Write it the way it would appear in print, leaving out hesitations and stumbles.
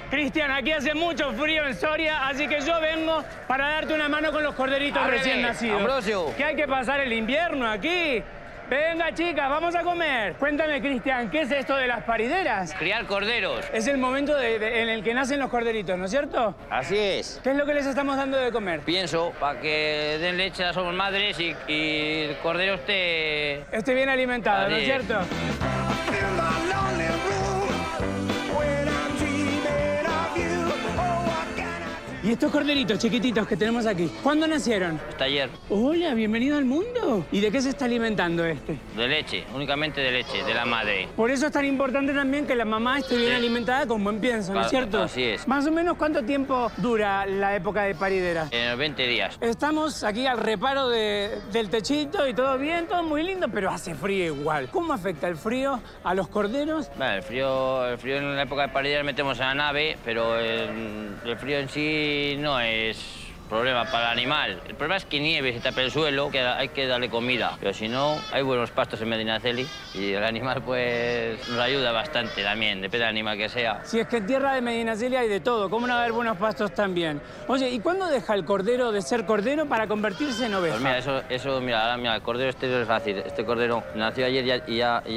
Cristian, aquí hace mucho frío en Soria, así que yo vengo para darte una mano con los corderitos recién nacidos. Ambrosio. Que hay que pasar el invierno aquí. Venga, chicas, vamos a comer. Cuéntame, Cristian, ¿qué es esto de las parideras? Criar corderos. Es el momento en el que nacen los corderitos, ¿no es cierto? Así es. ¿Qué es lo que les estamos dando de comer? Pienso, para que den leche, somos madres y el cordero esté... Esté bien alimentado, ¿no es cierto? ¿Y estos corderitos chiquititos que tenemos aquí, cuándo nacieron? Hasta ayer. Hola, bienvenido al mundo. ¿Y de qué se está alimentando este? De leche, únicamente de leche, de la madre. Por eso es tan importante también que la mamá esté bien alimentada con buen pienso, ¿no es cierto? Así es. Más o menos, ¿cuánto tiempo dura la época de paridera? En 20 días. Estamos aquí al reparo del techito y todo bien, todo muy lindo, pero hace frío igual. ¿Cómo afecta el frío a los corderos? Bueno, el frío en la época de paridera metemos en la nave, pero el frío en sí no es problema para el animal. El problema es que nieve, se tapa el suelo, que hay que darle comida. Pero si no, hay buenos pastos en Medinaceli y el animal pues nos ayuda bastante también, depende del animal que sea. Si es que en tierra de Medinaceli hay de todo, ¿cómo no va a haber buenos pastos también? Oye, ¿y cuándo deja el cordero de ser cordero para convertirse en oveja? Pues mira, mira, el cordero este es fácil. Este cordero nació ayer y ya